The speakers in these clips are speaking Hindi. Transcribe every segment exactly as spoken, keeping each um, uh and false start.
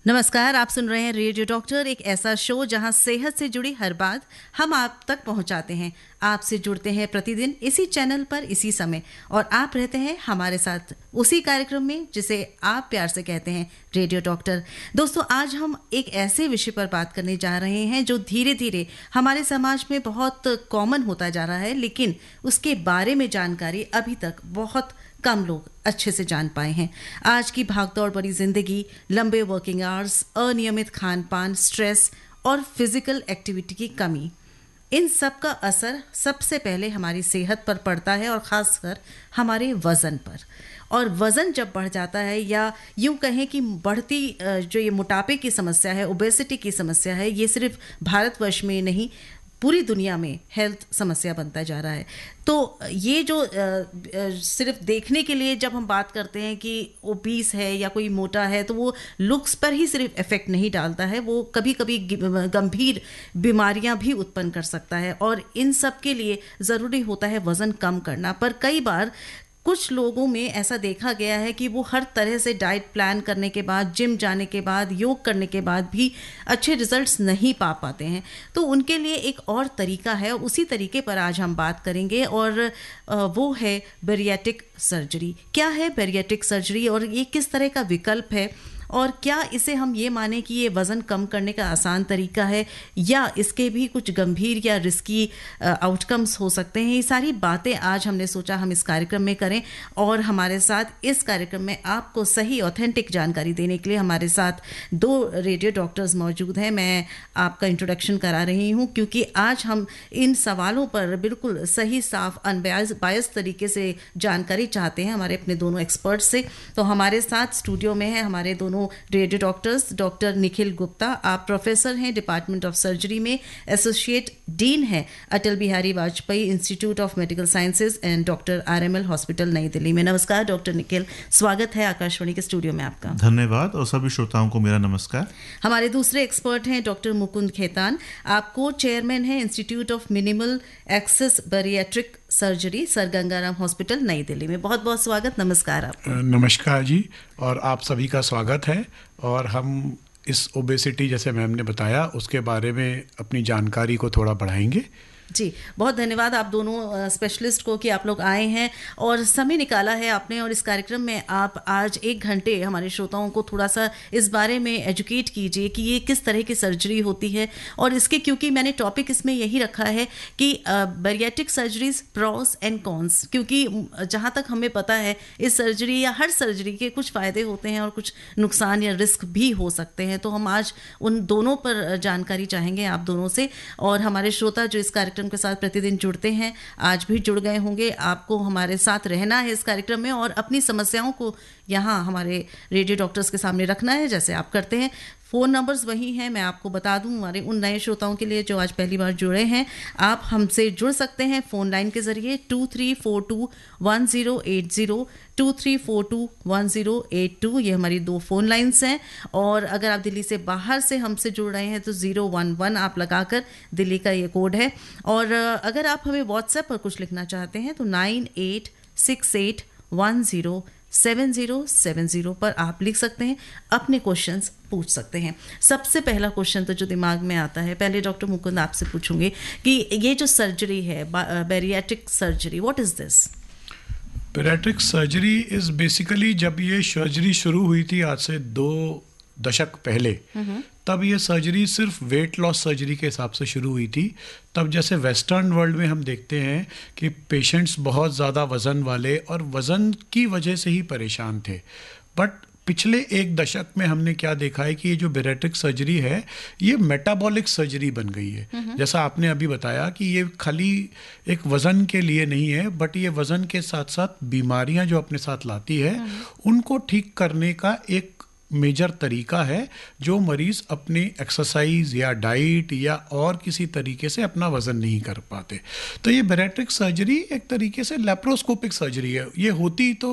नमस्कार, आप सुन रहे हैं रेडियो डॉक्टर, एक ऐसा शो जहां सेहत से जुड़ी हर बात हम आप तक पहुंचाते हैं। आपसे जुड़ते हैं प्रतिदिन इसी चैनल पर इसी समय, और आप रहते हैं हमारे साथ उसी कार्यक्रम में जिसे आप प्यार से कहते हैं रेडियो डॉक्टर। दोस्तों, आज हम एक ऐसे विषय पर बात करने जा रहे हैं जो धीरे धीरे हमारे समाज में बहुत कॉमन होता जा रहा है, लेकिन उसके बारे में जानकारी अभी तक बहुत कम लोग अच्छे से जान पाए हैं। आज की भागदौड़ भरी जिंदगी, लंबे वर्किंग आवर्स, अनियमित खान पान, स्ट्रेस और फिजिकल एक्टिविटी की कमी, इन सब का असर सबसे पहले हमारी सेहत पर पड़ता है और ख़ासकर हमारे वज़न पर। और वज़न जब बढ़ जाता है, या यूँ कहें कि बढ़ती जो ये मोटापे की समस्या है, ओबेसिटी की समस्या है, ये सिर्फ भारतवर्ष में नहीं पूरी दुनिया में हेल्थ समस्या बनता जा रहा है। तो ये जो आ, आ, सिर्फ देखने के लिए जब हम बात करते हैं कि ओबीस है या कोई मोटा है, तो वो लुक्स पर ही सिर्फ इफ़ेक्ट नहीं डालता है, वो कभी कभी गंभीर बीमारियां भी उत्पन्न कर सकता है। और इन सब के लिए ज़रूरी होता है वज़न कम करना। पर कई बार कुछ लोगों में ऐसा देखा गया है कि वो हर तरह से डाइट प्लान करने के बाद, जिम जाने के बाद, योग करने के बाद भी अच्छे रिजल्ट्स नहीं पा पाते हैं। तो उनके लिए एक और तरीका है, उसी तरीके पर आज हम बात करेंगे, और वो है बैरिएट्रिक सर्जरी। क्या है बैरिएट्रिक सर्जरी और ये किस तरह का विकल्प है, और क्या इसे हम ये माने कि ये वज़न कम करने का आसान तरीका है, या इसके भी कुछ गंभीर या रिस्की आउटकम्स हो सकते हैं। ये सारी बातें आज हमने सोचा हम इस कार्यक्रम में करें। और हमारे साथ इस कार्यक्रम में आपको सही ऑथेंटिक जानकारी देने के लिए हमारे साथ दो रेडियो डॉक्टर्स मौजूद हैं। मैं आपका इंट्रोडक्शन करा रही हूँ, क्योंकि आज हम इन सवालों पर बिल्कुल सही, साफ, अनबायस बायस तरीके से जानकारी चाहते हैं हमारे अपने दोनों एक्सपर्ट से। तो हमारे साथ स्टूडियो में है हमारे दोनों radio doctors. Doctor Nikhil Gupta, आप प्रोफेसर हैं डिपार्टमेंट ऑफ सर्जरी में, एसोसिएट डीन हैं Atal Bihari Vajpayee institute of medical sciences and doctor RML hospital नई दिल्ली में। नमस्कार डॉक्टर निखिल, स्वागत है आकाशवाणी के स्टूडियो में आपका। धन्यवाद, और सभी श्रोताओं को मेरा नमस्कार। हमारे दूसरे एक्सपर्ट हैं डॉक्टर मुकुंद खेतान, आप को चेयरमैन हैं institute of minimal access bariatric surgery, sir Gangaram hospital नई दिल्ली में। बहुत बहुत स्वागत, नमस्कार आपको। नमस्कार जी, और आप सभी का स्वागत है। और हम इस ओबेसिटी, जैसे मैम ने बताया, उसके बारे में अपनी जानकारी को थोड़ा बढ़ाएंगे। जी, बहुत धन्यवाद आप दोनों स्पेशलिस्ट को कि आप लोग आए हैं और समय निकाला है आपने, और इस कार्यक्रम में आप आज एक घंटे हमारे श्रोताओं को थोड़ा सा इस बारे में एजुकेट कीजिए कि ये किस तरह की सर्जरी होती है। और इसके, क्योंकि मैंने टॉपिक इसमें यही रखा है कि bariatric surgeries pros and cons, क्योंकि जहाँ तक हमें पता है इस सर्जरी या हर सर्जरी के कुछ फ़ायदे होते हैं और कुछ नुकसान या रिस्क भी हो सकते हैं। तो हम आज उन दोनों पर जानकारी चाहेंगे आप दोनों से। और हमारे श्रोता जो इस कार्यक्रम के साथ प्रतिदिन जुड़ते हैं, आज भी जुड़ गए होंगे, आपको हमारे साथ रहना है इस कार्यक्रम में और अपनी समस्याओं को यहाँ हमारे रेडियो डॉक्टर्स के सामने रखना है, जैसे आप करते हैं। फ़ोन नंबर्स वही हैं, मैं आपको बता दूं हमारे उन नए श्रोताओं के लिए जो आज पहली बार जुड़े हैं। आप हमसे जुड़ सकते हैं फ़ोन लाइन के ज़रिए to three four to one zero eight zero, to three four to one zero eight to, ये हमारी दो फ़ोन लाइन्स हैं। और अगर आप दिल्ली से बाहर से हमसे जुड़ रहे हैं तो ज़ीरो वन वन आप लगाकर, दिल्ली का ये कोड है। और अगर आप हमें व्हाट्सएप पर कुछ लिखना चाहते हैं तो nine eight six eight one zero seven zero seven zero पर आप लिख सकते हैं, अपने क्वेश्चंस पूछ सकते हैं। सबसे पहला क्वेश्चन तो जो दिमाग में आता है, पहले डॉक्टर मुकुंद आपसे पूछूंगी कि ये जो सर्जरी है bariatric surgery, what is this? Bariatric surgery is basically, जब ये सर्जरी शुरू हुई थी आज से दो दशक पहले, तब ये सर्जरी सिर्फ वेट लॉस सर्जरी के हिसाब से शुरू हुई थी। तब जैसे वेस्टर्न वर्ल्ड में हम देखते हैं कि पेशेंट्स बहुत ज़्यादा वज़न वाले और वज़न की वजह से ही परेशान थे। बट पिछले एक दशक में हमने क्या देखा है कि ये जो बैरिएट्रिक सर्जरी है, ये मेटाबॉलिक सर्जरी बन गई है। जैसा आपने अभी बताया कि ये खाली एक वज़न के लिए नहीं है, बट ये वज़न के साथ साथ बीमारियां जो अपने साथ लाती है, उनको ठीक करने का एक मेजर तरीका है, जो मरीज़ अपनी एक्सरसाइज या डाइट या और किसी तरीके से अपना वज़न नहीं कर पाते। तो ये बैरिएट्रिक सर्जरी एक तरीके से लैप्रोस्कोपिक सर्जरी है। ये होती तो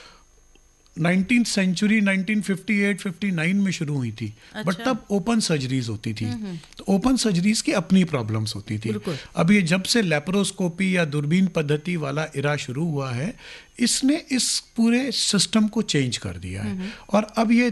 nineteen century nineteen fifty eight fifty nine में शुरू हुई थी। अच्छा। बट तब ओपन सर्जरीज होती थी, तो ओपन सर्जरीज की अपनी प्रॉब्लम्स होती थी। अब ये जब से लैप्रोस्कोपी या दूरबीन पद्धति वाला इरा शुरू हुआ है, इसने इस पूरे सिस्टम को चेंज कर दिया है। और अब ये